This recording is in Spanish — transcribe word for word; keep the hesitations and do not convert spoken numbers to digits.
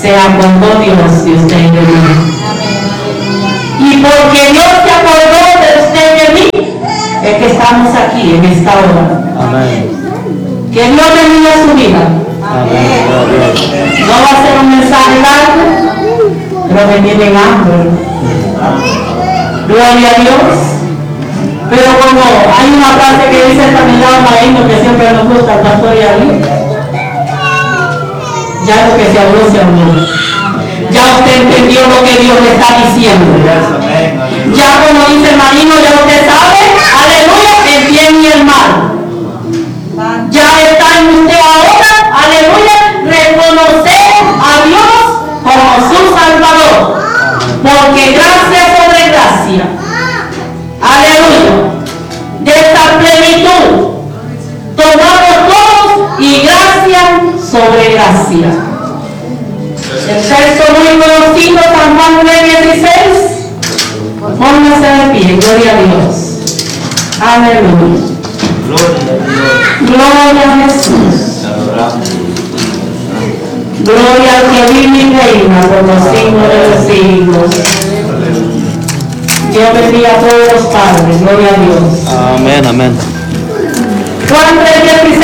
se acordó Dios de usted y de mí. Y porque Dios se acordó de usted y de mí, es que estamos aquí en esta hora. Amén. Que Dios bendiga su vida. Amén. No va a ser un mensaje largo, pero me tienen hambre. Gloria a Dios. Pero como hay una frase que dice el familiar maestro que siempre nos gusta el pastor y a mí, ya lo que se habló, se habló. Ya usted entendió lo que Dios le está diciendo. Ya como dice el marino, ya usted sabe, aleluya, el bien y el mal. Ya está en usted ahora, aleluya, reconocer a Dios como su Salvador. Porque gracia sobre gracia, aleluya, de esta plenitud tomamos todos y gracia sobre gracia. El texto muy conocido, San Juan nueve dieciséis. Póngase de pie, gloria a Dios. Aleluya. Gloria a Jesús. Gloria al que vive y reina por los siglos de los siglos. Dios bendiga a todos los padres. Gloria a Dios. Amén, amén. Juan tres dieciséis.